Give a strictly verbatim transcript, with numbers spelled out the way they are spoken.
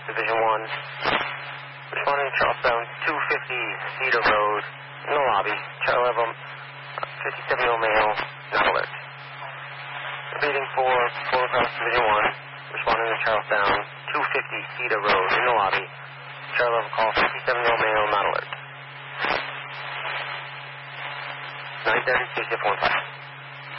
Division one. Responding to Charlestown, two fifty Cedar Road, in the lobby. Charlie Level, fifty-seven-year-old male, not alert. Repeating for Florida Cross Division one. Responding to Charlestown, two fifty Cedar Road, in the lobby. Charlie Level call, fifty-seven-year-old male, not alert. nine thirty, K C F one five.